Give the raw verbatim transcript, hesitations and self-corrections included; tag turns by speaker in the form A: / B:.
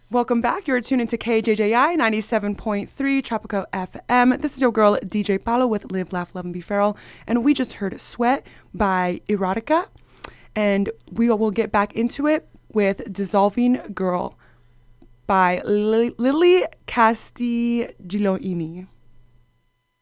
A: Welcome back. You're tuned into K J J I ninety-seven point three Tropico F M. This is your girl, D J Paolo, with Live, Laugh, Love, and Be Feral. And we just heard Sweat by Erotica. And we will get back into it with Dissolving Girl by Lily Castiglioini.